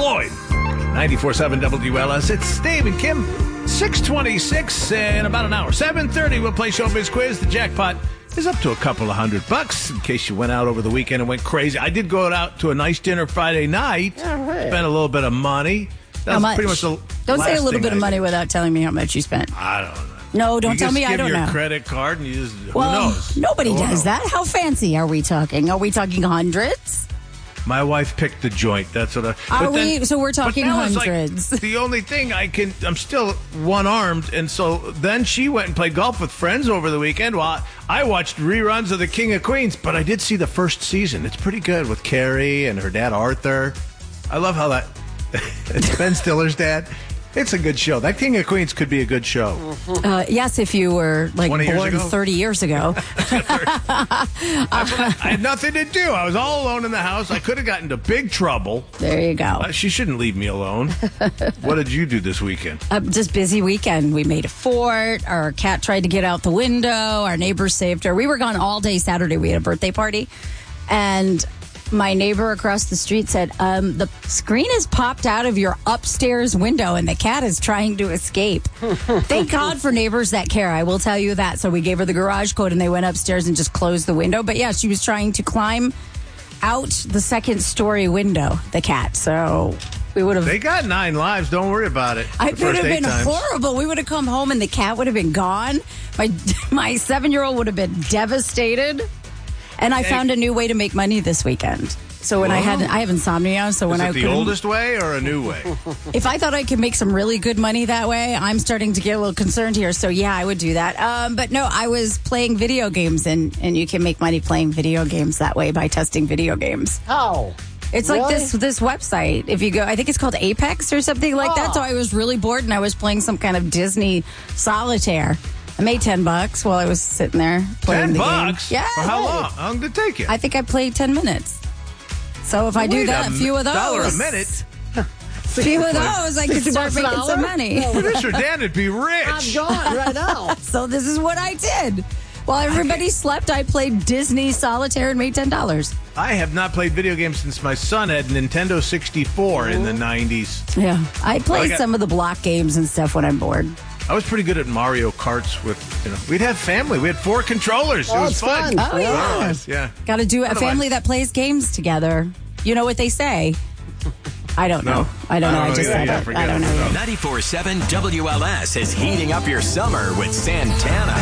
Floyd. 94.7 WLS. It's Dave and Kim. 6:26 in about an hour. 7:30, we'll play Showbiz Quiz. The jackpot is up to a couple of $100 in case you went out over the weekend and went crazy. I did go out to a nice dinner Friday night. Spent a little bit of money. How much? Pretty much the Don't say a little bit of money did. without telling me how much you spent. I don't know. No, don't tell me I don't You just give know. your credit card and you just, who Well, knows? nobody Who does knows? that. How fancy are we talking? Are we talking hundreds? My wife picked the joint. That's what So we're talking but that was, hundreds. Like, the only thing I'm still one-armed, and so then she went and played golf with friends over the weekend while I watched reruns of The King of Queens, but I did see the first season. It's pretty good with Carrie and her dad, Arthur. I love how that... It's Ben Stiller's dad. It's a good show. That King of Queens could be a good show. Yes, if you were like 20 years born ago? 30 years ago. I had nothing to do. I was all alone in the house. I could have gotten into big trouble. There you go. She shouldn't leave me alone. What did you do this weekend? Just busy weekend. We made a fort. Our cat tried to get out the window. Our neighbors saved her. We were gone all day Saturday. We had a birthday party. And my neighbor across the street said, the screen has popped out of your upstairs window and the cat is trying to escape. Thank God for neighbors that care. I will tell you that. So we gave her the garage code and they went upstairs and just closed the window. But yeah, she was trying to climb out the second story window, the cat. So we would have... They got 9 lives. Don't worry about it. It would have been horrible. We would have come home and the cat would have been gone. My 7-year-old would have been devastated. And I found a new way to make money this weekend. So when I have insomnia, so when Is I it the oldest way or a new way? if I thought I could make some really good money that way, I'm starting to get a little concerned here. So yeah, I would do that. But no, I was playing video games, and you can make money playing video games that way by testing video games. How? It's Really? like this website. If you go, I think it's called Apex or something like that. So I was really bored, and I was playing some kind of Disney solitaire. I made $10 while I was sitting there playing the game. $10? Yeah. For how long? How long did it take you? I think I played 10 minutes. So if I do that, a few of those. $1 a minute? Few of those, I could start $60 an making hour? some money. Producer Dan would be rich. I'm gone right now. So this is what I did. While everybody slept, I played Disney Solitaire and made $10. I have not played video games since my son had Nintendo 64 in the 90s. Yeah. I play got- some of the block games and stuff when I'm bored. I was pretty good at Mario Karts with, we'd have family. We had 4 controllers. It Oh, was it's fun. fun. Oh, yeah. Yeah. Got to do a Otherwise- family that plays games together. You know what they say? I don't know. I don't know. I just said it. I don't know. 94.7 WLS is heating up your summer with Santana.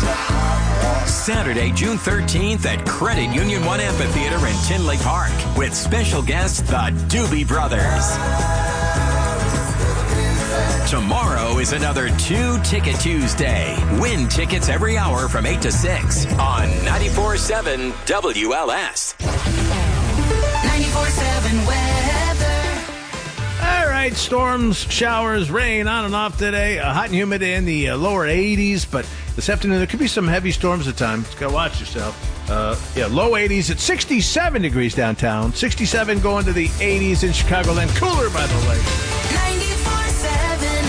Saturday, June 13th at Credit Union One Amphitheater in Tinley Park with special guests, the Doobie Brothers. Tomorrow is another 2-Ticket Tuesday. Win tickets every hour from 8 to 6 on 94.7 WLS. 94.7 weather. All right, storms, showers, rain on and off today. Hot and humid in the lower 80s, but this afternoon there could be some heavy storms at times. Got to watch yourself. Low 80s at 67 degrees downtown. 67 going to the 80s in Chicagoland. Cooler by the lake. 94.7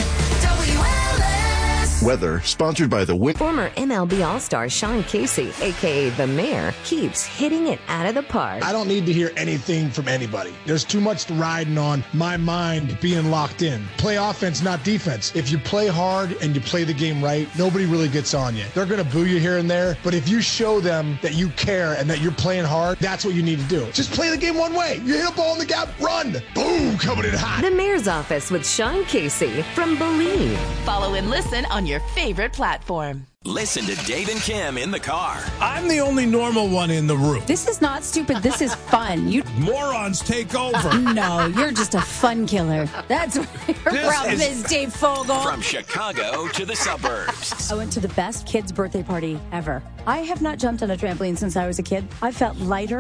WLS. Weather sponsored by the Win. Former MLB All-Star Sean Casey, a.k.a. The Mayor, keeps hitting it out of the park. I don't need to hear anything from anybody. There's too much riding on my mind being locked in. Play offense, not defense. If you play hard and you play the game right, nobody really gets on you. They're going to boo you here and there, but if you show them that you care and that you're playing hard, that's what you need to do. Just play the game one way. You hit a ball in the gap, run. Boom, coming in hot. The Mayor's Office with Sean Casey from Believe. Follow and listen on your favorite platform. Listen to Dave and Kim in the car. I'm the only normal one in the room. This is not stupid. This is fun. You Morons take over. No, you're just a fun killer. That's what your problem is, Dave Fogel. From Chicago to the suburbs. I went to the best kid's birthday party ever. I have not jumped on a trampoline since I was a kid. I felt lighter.